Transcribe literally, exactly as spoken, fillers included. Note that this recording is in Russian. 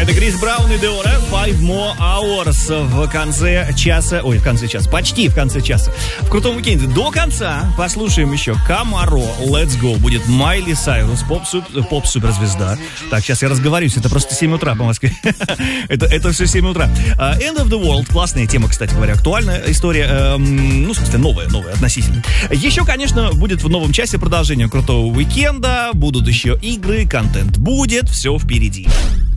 Это Крис Браун и Деора. Five more hours в конце часа. Ой, в конце часа. Почти в конце часа. В крутом уикенде. До конца послушаем еще Камаро. Let's go. Будет Майли Сайрус. Поп-суперзвезда. Так, сейчас я разговорюсь. Это просто семь утра по Москве. это, это все семь утра. Uh, End of the World. Классная тема, кстати говоря. Актуальная история. Эм, ну, в смысле, новая, новая относительно. Еще, конечно, будет в новом часе продолжение крутого уикенда. Будут еще игры, контент будет. Все впереди.